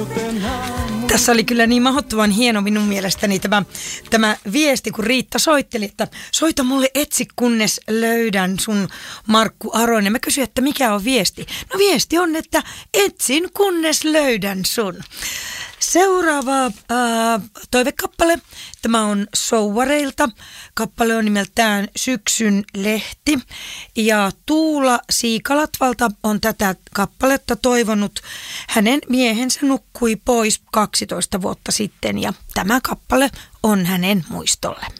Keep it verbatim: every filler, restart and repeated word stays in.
Tässä oli kyllä niin mahdottoman hieno minun mielestäni tämä, tämä viesti, kun Riitta soitteli, että soita mulle etsi, kunnes löydän sun Markku Aronen. Mä kysyin, että mikä on viesti? No viesti on, että etsin, kunnes löydän sun. Seuraava ää, toivekappale. Tämä on Souvareilta. Kappale on nimeltään Syksyn lehti. Ja Tuula Siikalatvalta on tätä kappaletta toivonut. Hänen miehensä nukkui pois kaksitoista vuotta sitten ja tämä kappale on hänen muistolle.